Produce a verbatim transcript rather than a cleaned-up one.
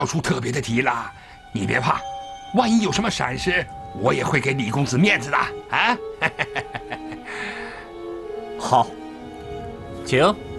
出特别的题了，你别怕，万一有什么闪失，我也会给李公子面子的啊！ 好，请。